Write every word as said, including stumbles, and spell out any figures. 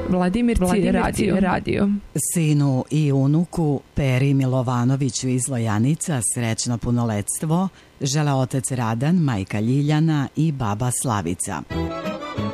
Vladimirci radio. radio. Sinu i unuku Peri Milovanoviću iz Lojanica srećno punoletstvo žele otac Radan, majka Ljiljana i baba Slavica.